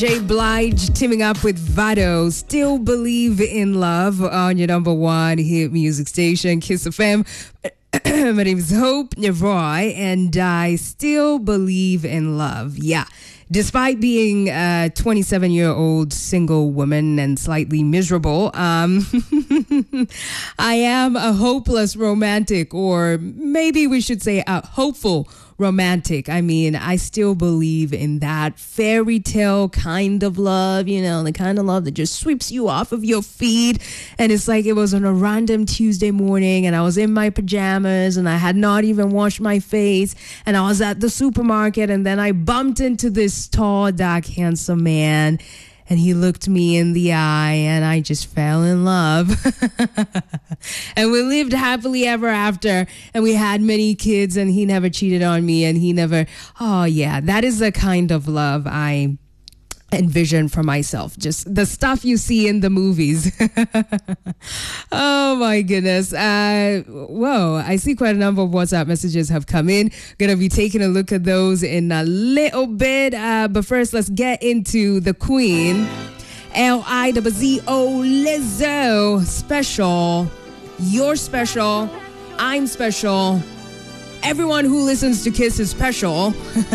Jay Blige teaming up with Vado. Still Believe in Love on your number one hit music station, Kiss FM. My name is Hope Nevoy, and I still believe in love. Yeah. Despite being a 27-year-old single woman and slightly miserable, I am a hopeless romantic, or maybe we should say a hopeful romantic. I mean, I still believe in that fairy tale kind of love, you know, the kind of love that just sweeps you off of your feet. And it's like it was on a random Tuesday morning and I was in my pajamas and I had not even washed my face and I was at the supermarket and then I bumped into this tall, dark, handsome man. And he looked me in the eye and I just fell in love. And we lived happily ever after. And we had many kids and he never cheated on me. And he never, oh yeah, that is the kind of love I envision for myself. Just the stuff you see in the movies. Oh my goodness. Whoa, I see quite a number of WhatsApp messages have come in. Gonna be taking a look at those in a little bit. But first, let's get into the Queen. Lizzo, Lizzo. Special. You're special. I'm special. Everyone who listens to Kiss is special.